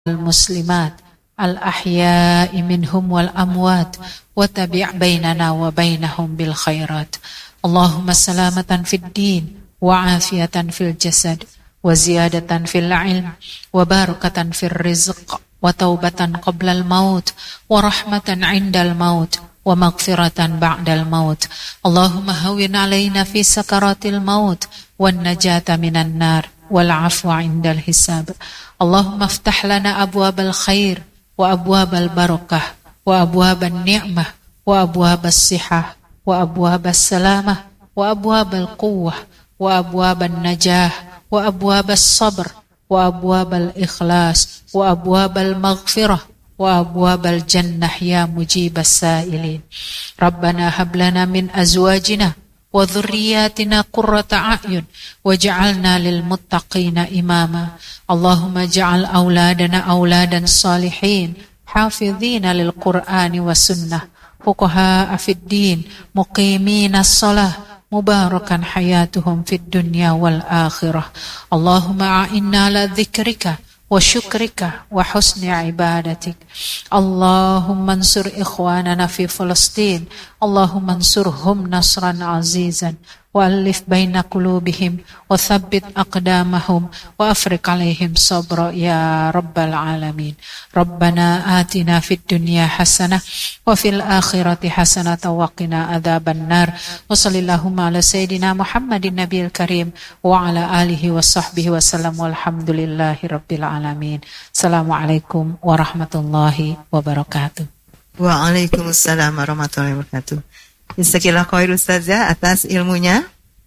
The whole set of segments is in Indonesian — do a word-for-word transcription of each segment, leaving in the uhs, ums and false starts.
المسلمات الأحياء منهم والأموات وتبع بيننا وبينهم بالخيرات. اللهم سلامة في الدين وعافية في الجسد وزيادة في العلم وبركة في الرزق وتوبة قبل الموت ورحمة عند الموت ومغفرة بعد الموت. اللهم هون علينا في سكرات الموت والنجاة من النار والعفو عند الحساب. اللهم افتح لنا أبواب الخير وأبواب البركة وأبواب النعمة وأبواب الصحة وأبواب السلامة وأبواب القوة وأبواب النجاح وأبواب الصبر وأبواب الإخلاص وأبواب المغفرة وأبواب الجنة يا مجيب السائلين. ربنا هب لنا من أزواجنا وذرياتنا قرة أعين واجعلنا للمتقين إماما. اللهم اجعل أولادنا أولادا صالحين حافظين للقرآن والسنة فقهاء في الدين مقيمين الصلاة مباركا حياتهم في الدنيا والآخرة. اللهم أعنا على ذكرك وشكرك وحسن عبادتك. اللهم انصر إخواننا في فلسطين، اللهم انصرهم نصرا عزيزا وألف بين قلوبهم وثبت أقدامهم وأفرق عليهم صبرا يا رب العالمين. ربنا آتنا في الدنيا حسنة وفي الآخرة حسنة وقنا عذاب النار. وصلى اللهم على سيدنا محمد النبي الكريم وعلى آله وصحبه وسلم والحمد لله رب العالمين. Assalamualaikum warahmatullahi wabarakatuh. Waalaikumsalam warahmatullahi wabarakatuh. Jazakallahu khair Ustazah atas ilmunya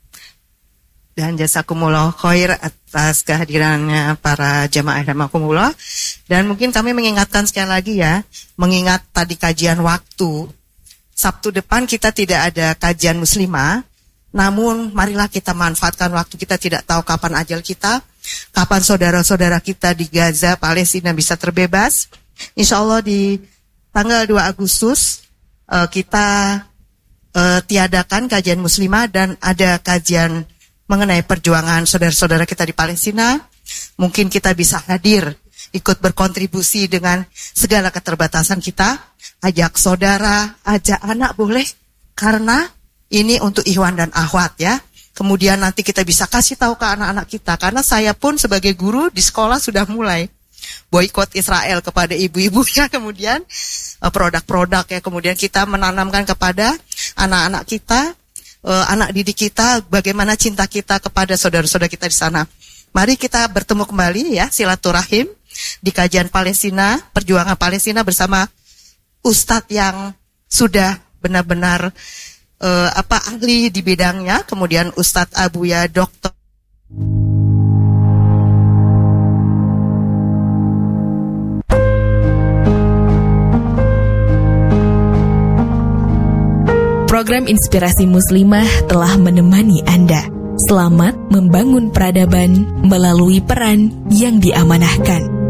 dan jazakumullah khair atas kehadirannya para jamaah rahimakumullah. Dan mungkin kami mengingatkan sekali lagi ya, mengingat tadi kajian waktu, Sabtu depan kita tidak ada kajian muslimah, namun marilah kita manfaatkan waktu, kita tidak tahu kapan ajal kita, kapan saudara-saudara kita di Gaza, Palestina bisa terbebas. Insya Allah di tanggal dua Agustus uh, kita Uh, tiadakan kajian muslimah dan ada kajian mengenai perjuangan saudara-saudara kita di Palestina. Mungkin kita bisa hadir, ikut berkontribusi dengan segala keterbatasan kita. Ajak saudara, ajak anak boleh, karena ini untuk ikhwan dan akhwat ya. Kemudian nanti kita bisa kasih tahu ke anak-anak kita, karena saya pun sebagai guru di sekolah sudah mulai boikot Israel kepada ibu-ibunya, kemudian uh, produk-produk ya, kemudian kita menanamkan kepada anak-anak kita, uh, anak didik kita, bagaimana cinta kita kepada saudara-saudara kita di sana. Mari kita bertemu kembali ya, silaturahim di kajian Palestina, perjuangan Palestina bersama Ustadz yang sudah benar-benar uh, apa ahli di bidangnya, kemudian Ustadz Abuya Doktor Program Inspirasi Muslimah telah menemani Anda. Selamat membangun peradaban melalui peran yang diamanahkan.